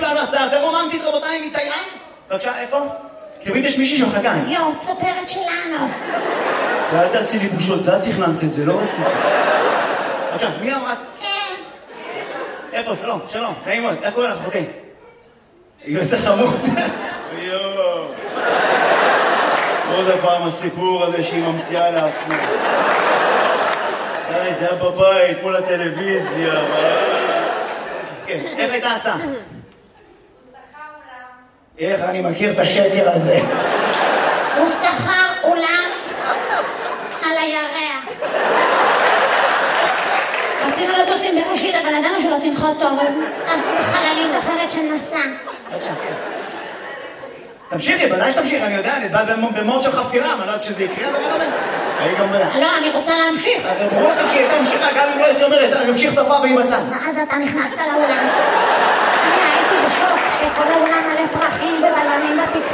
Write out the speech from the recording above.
יש לנו הצעה יותר רומנטית, רבותיי, מתאילנד? בבקשה, איפה? תמיד יש מישהי שמחכה. יו, צופרת שלנו. ואל תעשי לי בושות, זה את תכננת את זה, לא רציתי. בבקשה, מי אמרת? כן. איפה? שלום, שלום, נעים מאוד, איך קוראים לך, אחותי? איזה חמוד. יואו. עוד הפעם הסיפור הזה שהיא ממציאה לעצמה. די, זה היה בבית, מול הטלוויזיה. כן, איך הייתה הצעה? הוא שכר אולם. איך אני מכיר את השקר הזה? הוא שכר אולם על הירח. רצינו לטוס עם בראשית, אבל ידענו שלא תנחות טוב, אז בחללית אחרת שנסע. תמשיכי, ודאי שתמשיך, אני יודע, אני בא במוד של חפירה, אני לא יודעת שזה יקרה הדבר הזה. לא, אני רוצה להמשיך. ברור לכם שהיא הייתה ממשיכה, גם אם לא הייתי אומרת, אני ממשיך תופעה והיא בצד. ואז אתה נכנסת לאולם.